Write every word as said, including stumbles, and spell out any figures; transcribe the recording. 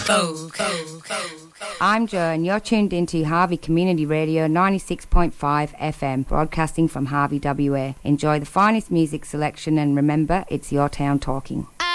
I'm Jo and you're tuned into Harvey Community Radio ninety-six point five F M, broadcasting from Harvey W A. Enjoy the finest music selection and remember, it's your town talking.